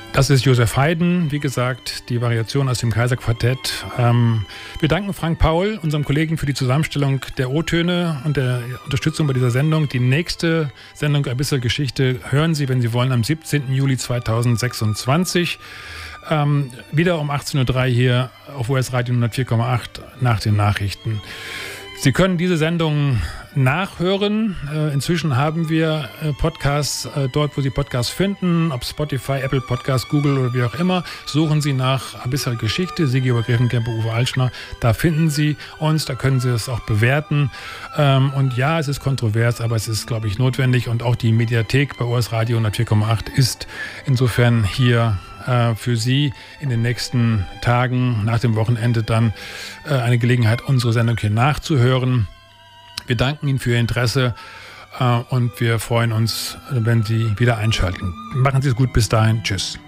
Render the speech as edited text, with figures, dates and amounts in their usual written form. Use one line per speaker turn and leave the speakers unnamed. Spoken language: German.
Das ist Josef Haydn, wie gesagt, die Variation aus dem Kaiserquartett. Wir danken Frank Paul, unserem Kollegen, für die Zusammenstellung der O-Töne und der Unterstützung bei dieser Sendung. Die nächste Sendung Ein bisschen Geschichte hören Sie, wenn Sie wollen, am 17. Juli 2026. Wieder um 18.03 Uhr hier auf US Radio 104,8 nach den Nachrichten. Sie können diese Sendung nachhören. Inzwischen haben wir Podcasts dort, wo Sie Podcasts finden, ob Spotify, Apple Podcasts, Google oder wie auch immer. Suchen Sie nach Ein bisschen Geschichte, Sigi Obergräfenkemper, Uwe Altschner. Da finden Sie uns, da können Sie es auch bewerten. Und ja, es ist kontrovers, aber es ist, glaube ich, notwendig. Und auch die Mediathek bei US Radio 104,8 ist insofern hier für Sie in den nächsten Tagen nach dem Wochenende dann eine Gelegenheit, unsere Sendung hier nachzuhören. Wir danken Ihnen für Ihr Interesse und wir freuen uns, wenn Sie wieder einschalten. Machen Sie es gut, bis dahin. Tschüss.